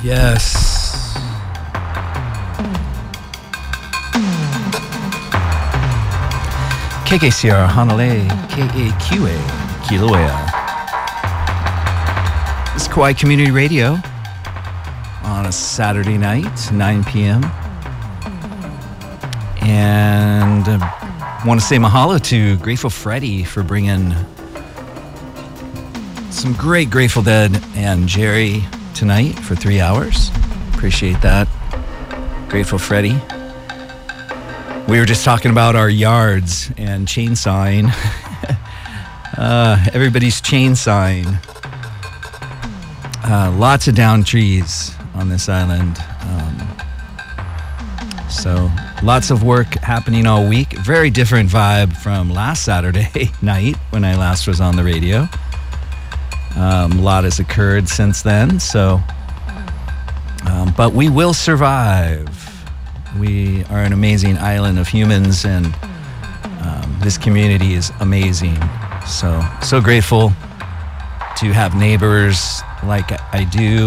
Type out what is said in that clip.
Yes. KKCR Hanalei, KAQA, Kilauea. This is Kauai Community Radio on a Saturday night, 9 p.m. And I want to say mahalo to Grateful Freddy for bringing some great Grateful Dead and Jerry tonight for 3 hours. Appreciate that. Grateful Freddy. We were just talking about our yards and chainsawing. Everybody's chainsawing. Lots of downed trees on this island. So lots of work happening all week. Very different vibe from last Saturday night when I last was on the radio. A lot has occurred since then, but we will survive. We are an amazing island of humans, and this community is amazing. So grateful to have neighbors like I do.